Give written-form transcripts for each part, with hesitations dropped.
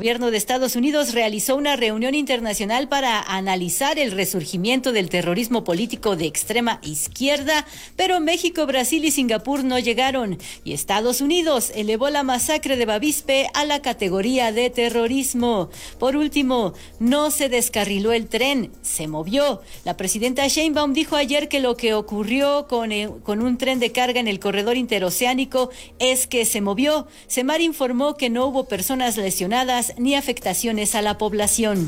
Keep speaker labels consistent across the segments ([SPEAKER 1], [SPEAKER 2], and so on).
[SPEAKER 1] gobierno de Estados Unidos realizó una reunión internacional para analizar el resurgimiento del terrorismo político de extrema izquierda, pero México, Brasil y Singapur no llegaron, y Estados Unidos elevó la masacre de Bavispe a la categoría de terrorismo. Por último, no se descarriló el tren, se movió. La presidenta Sheinbaum dijo ayer que lo que ocurrió con un tren de carga en el corredor interoceánico es que se movió. Semar informó que no hubo personas lesionadas ni afectaciones a la población.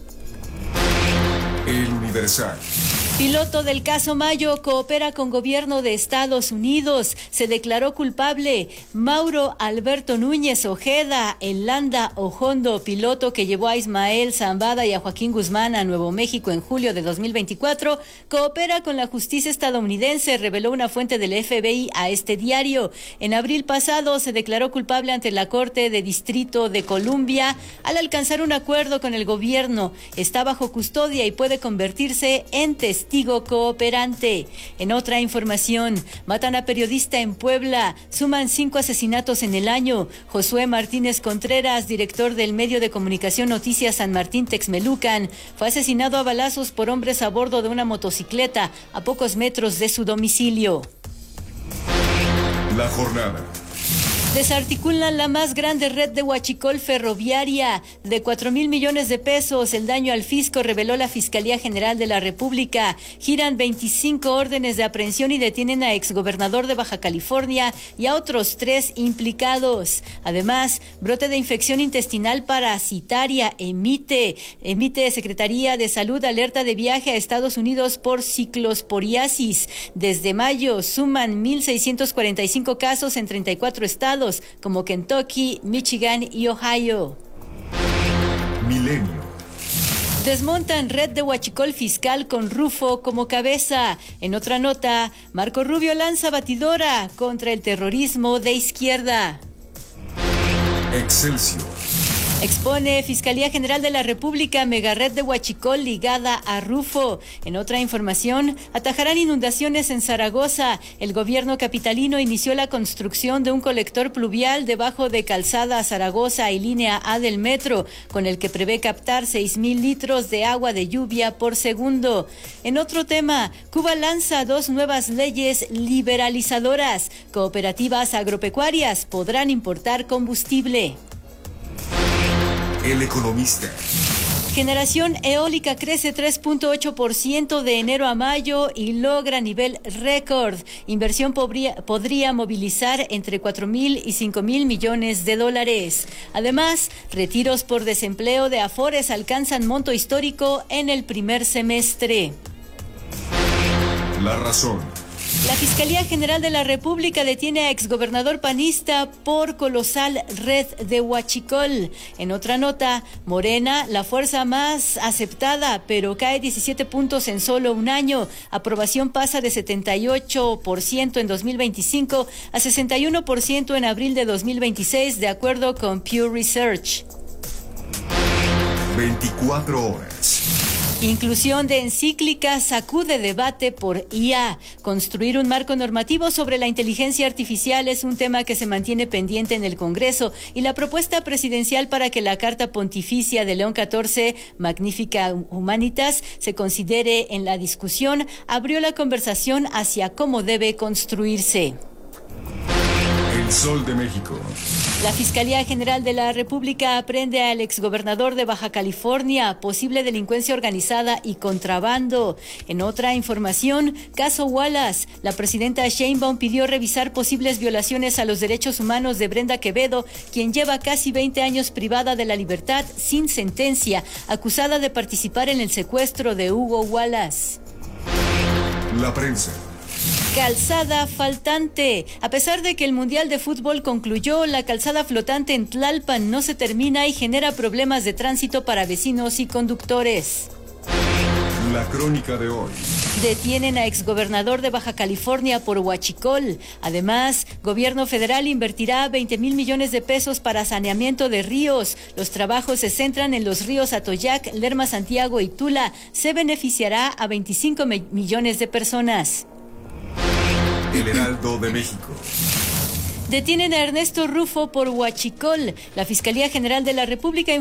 [SPEAKER 2] El Universal.
[SPEAKER 1] Piloto del caso Mayo coopera con gobierno de Estados Unidos. Se declaró culpable Mauro Alberto Núñez Ojeda, el Landa Ojondo, piloto que llevó a Ismael Zambada y a Joaquín Guzmán a Nuevo México en julio de 2024. Coopera con la justicia estadounidense, reveló una fuente del FBI a este diario. En abril pasado se declaró culpable ante la Corte de Distrito de Columbia al alcanzar un acuerdo con el gobierno. Está bajo custodia y puede convertirse en testigo cooperante. En otra información, matan a periodista en Puebla, suman 5 asesinatos en el año. Josué Martínez Contreras, director del medio de comunicación Noticias San Martín Texmelucan, fue asesinado a balazos por hombres a bordo de una motocicleta a pocos metros de su domicilio.
[SPEAKER 2] La jornada.
[SPEAKER 1] Desarticulan la más grande red de huachicol ferroviaria de 4,000 millones de pesos. El daño al fisco, reveló la Fiscalía General de la República. Giran 25 órdenes de aprehensión y detienen a exgobernador de Baja California y a otros 3 implicados. Además, brote de infección intestinal parasitaria. Emite Secretaría de Salud alerta de viaje a Estados Unidos por ciclosporiasis. Desde mayo suman 1,645 casos en 34 estados, como Kentucky, Michigan y Ohio.
[SPEAKER 2] Milenio.
[SPEAKER 1] Desmontan red de huachicol fiscal con Rufo como cabeza. En otra nota, Marco Rubio lanza batidora contra el terrorismo de izquierda.
[SPEAKER 2] Excelsior.
[SPEAKER 1] Expone Fiscalía General de la República megared de huachicol ligada a Rufo. En otra información, atajarán inundaciones en Zaragoza. El gobierno capitalino inició la construcción de un colector pluvial debajo de Calzada Zaragoza y línea A del metro, con el que prevé captar 6,000 litros de agua de lluvia por segundo. En otro tema, Cuba lanza 2 nuevas leyes liberalizadoras. Cooperativas agropecuarias podrán importar combustible.
[SPEAKER 2] El Economista.
[SPEAKER 1] Generación eólica crece 3.8% de enero a mayo y logra nivel récord. Inversión podría movilizar entre 4,000 y 5,000 millones de dólares. Además, retiros por desempleo de Afores alcanzan monto histórico en el primer semestre.
[SPEAKER 2] La Razón.
[SPEAKER 1] La Fiscalía General de la República detiene a exgobernador panista por colosal red de huachicol. En otra nota, Morena, la fuerza más aceptada, pero cae 17 puntos en solo un año. Aprobación pasa de 78% en 2025 a 61% en abril de 2026, de acuerdo con Pew Research.
[SPEAKER 2] 24 horas.
[SPEAKER 1] Inclusión de encíclica sacude debate por IA. Construir un marco normativo sobre la inteligencia artificial es un tema que se mantiene pendiente en el Congreso, y la propuesta presidencial para que la Carta Pontificia de León XIV, Magnificat Humanitas, se considere en la discusión, abrió la conversación hacia cómo debe construirse.
[SPEAKER 2] El Sol de México.
[SPEAKER 1] La Fiscalía General de la República aprende al exgobernador de Baja California, posible delincuencia organizada y contrabando. En otra información, caso Wallace, la presidenta Sheinbaum pidió revisar posibles violaciones a los derechos humanos de Brenda Quevedo, quien lleva casi 20 años privada de la libertad sin sentencia, acusada de participar en el secuestro de Hugo Wallace.
[SPEAKER 2] La Prensa.
[SPEAKER 1] Calzada faltante. A pesar de que el Mundial de Fútbol concluyó, la calzada flotante en Tlalpan no se termina y genera problemas de tránsito para vecinos y conductores.
[SPEAKER 2] La crónica de hoy.
[SPEAKER 1] Detienen a exgobernador de Baja California por huachicol. Además, gobierno federal invertirá 20,000 millones de pesos para saneamiento de ríos. Los trabajos se centran en los ríos Atoyac, Lerma, Santiago y Tula. Se beneficiará a 25 millones de personas.
[SPEAKER 2] El Heraldo de México.
[SPEAKER 1] Detienen a Ernesto Rufo por huachicol. La Fiscalía General de la República